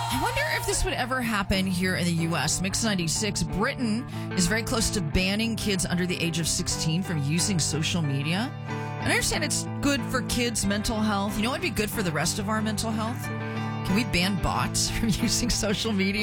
I wonder if this would ever happen here in the U.S. Mix 96, Britain is very close to banning kids under the age of 16 from using social media. And I understand it's good for kids' mental health. You know what would be good for the rest of our mental health? Can we ban bots from using social media?